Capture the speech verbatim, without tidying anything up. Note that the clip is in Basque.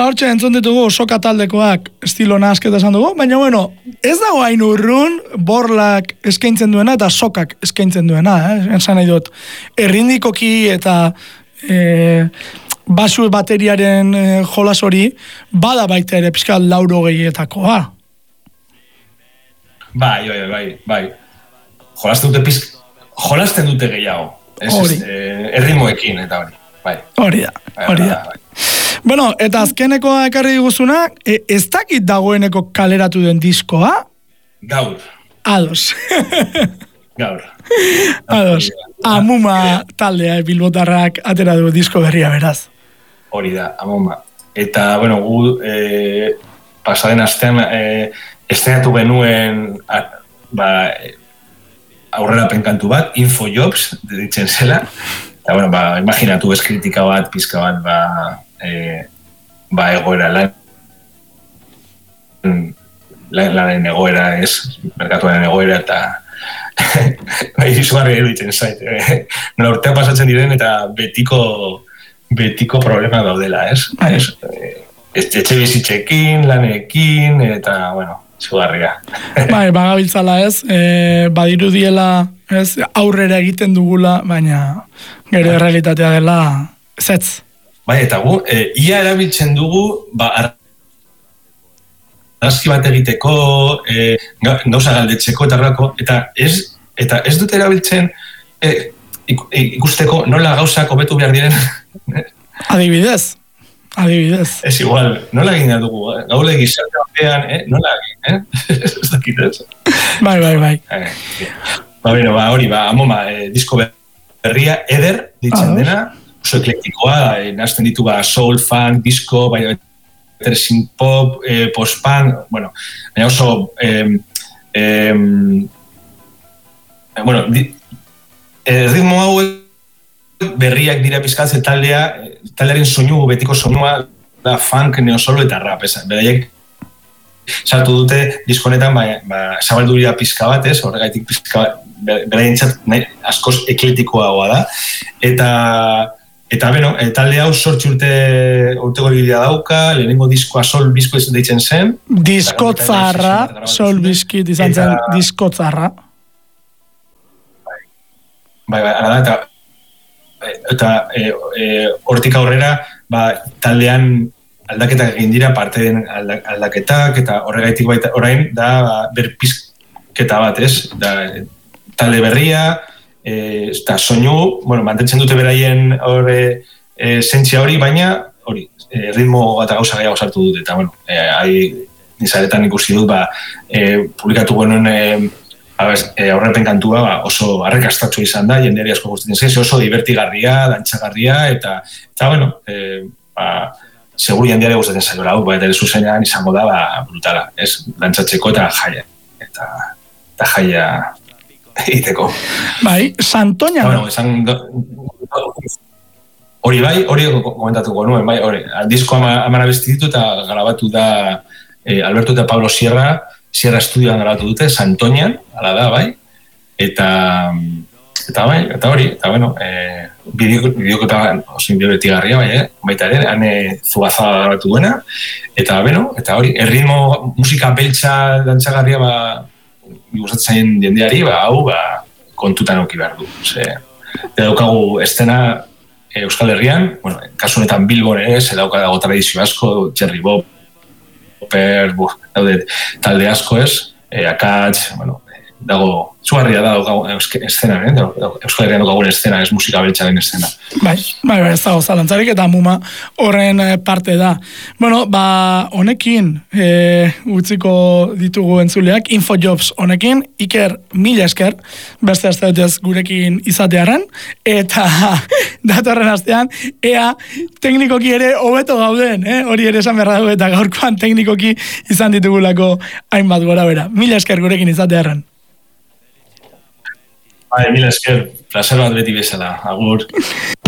hortxe entzun ditugu soka taldekoak estilo nahasketa esan dugu, baina bueno, ez dago hain urrun borlak eskaintzen duena eta sokak eskaintzen duena, eh? Esan nahi dut, errindikoki eta e, basu bateriaren e, jolas hori, bada baita ere pixka lauro gehietakoa. Bai, bai, bai, bai. Jolasten dute pizk, jolasten dute gehiago. Ez, ez, eh, erritmoekin eta hori. Bai. Hori da, hori da. Bai. Bueno, eta azkenekoa ekarri diguzuna, e, ez dakit dagoeneko kaleratu den diskoa? Gaur. Ados. Gaur. Ados. Amuma taldea bilbotarrak atera du disko berria beraz. Hori da, Amuma. Eta, bueno, gu eh, pasaden astean eh, estrenatu genuen a, ba, aurrera penkantu bat, Infojobs, ditzen zela. Eta, bueno, ba, imaginatu ez kritika bat, pizka bat, ba, e, ba egoera, lan, lan, lanen egoera, ez, merkatuaren egoera, eta bai, izugarri eruditzen zait. E, nola urtean pasatzen diren, eta betiko, betiko problema daudela, ez? ez e, etxe bizitzekin, lanekin, eta, bueno, izugarria. Bai, bagabiltzala ez, e, badirudiela, ez, aurrera egiten dugula, baina gero errealitatea dela zetz. Bai, eta gu, e, ia erabiltzen dugu, ba, argazki bat egiteko, e, gauza galdetzeko, eta horrelako, eta ez, eta ez dute erabiltzen e, ikusteko nola gauzak hobetu behar diren. Adibidez, adibidez. Ez igual, nola egin dugu, eh? Gaule gizarte batean, eh? Nola egin, eh? Ez dakit ez. Bai, bai, bai. Eh, ba, bueno, ba, hori, ba, Amoma, eh, disko berria, eder, ditzen dena, oso eklektikoa, eh, nazten ditu, ba, soul, funk, disco, bai, synth pop, eh, post-punk, bueno, baina oso, eh, eh, bueno, di, eh, ritmo hau berriak dira pizkatze taldea, taldearen soinu, betiko soinua, da funk, neosolo eta rap, esan. Beraiek sartu dute diskonetan, ba, ba, zabaldu dira pizka bat, ez, horregaitik pizka bat, beraien txat, nahi, askoz ekletikoagoa da, eta, eta, bueno, talde hau sortzi urte urteko bidea dauka, lehenengo diskoa Sol Bizkit deitzen zen. Diskotzarra, Sol Bizkit izan zen diskotzarra. Bai, bai, ara da, eta eta hortik e, e, aurrera ba, taldean aldaketak egin dira, parte den aldaketak, eta horregaitik baita orain da ba, berpizketa bat, ez? Da, talde berria, e, eta soinu, bueno, mantentzen dute beraien hor e, zentzia hori, baina hori, e, ritmo eta gauza gehiago sartu dute, eta bueno, e, hai, nizaretan ikusi dut, ba, e, publikatu genuen e, E, aurrepen kantua ba, oso arrekastatxo izan da, jendeari asko gustatzen zen, oso divertigarria, dantxagarria, eta, eta bueno, e, ba, seguru jendeari gustatzen zaiola, ba, eta zuzenean izango da, ba, brutala, ez, dantxatzeko eta jaia, eta, eta jaia egiteko. Bai, Santoña. Bueno, esan, hori bai, hori komentatuko nuen, bai, hori, disko amara bestitu eta grabatu da e, Alberto eta Pablo Sierra, Sierra Estudioan grabatu dute, Santoñan, ala da, bai, eta, eta bai, eta hori, eta bueno, e, bideoketa oso betigarria, bai, eh? Baita ere, hane Zuazaga grabatu duena, eta, bueno, eta hori, erritmo, musika beltza dantzagarria, ba, gustatzen jendeari, ba, hau, ba, kontutan auki behar du. Ze, eta daukagu estena Euskal Herrian, bueno, kasu honetan Bilbon ere, ze dauka dago tradizio asko, Jerry Bob, Per, bu, daude talde asko ez, e, akats, bueno, dago, zugarria da dago estena, eh? Euskal Herrian dago estena, ez musika beltzaren estena. Bai, bai, bai, ez dago zalantzarik eta Amuma horren parte da. Bueno, ba, honekin e, utziko ditugu entzuleak, Infojobs honekin, Iker mila esker, beste asteetez gurekin izatearen, eta datorren astean, ea teknikoki ere hobeto gauden, eh? Hori ere esan berra dugu eta gaurkoan teknikoki izan ditugulako hainbat gora bera. Mila esker gurekin izatearen. Bai, mila esker, plazer bat beti bezala, agur.